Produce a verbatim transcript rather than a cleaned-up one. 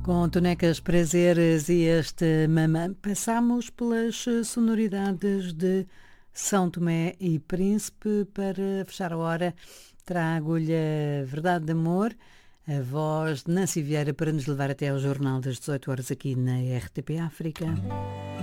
Com Tonecas Prazeres e este Mamã, passamos pelas sonoridades de São Tomé e Príncipe. Para fechar a hora, trago-lhe a Verdade de Amor, a voz de Nancy Vieira, para nos levar até ao Jornal das dezoito horas aqui na R T P África.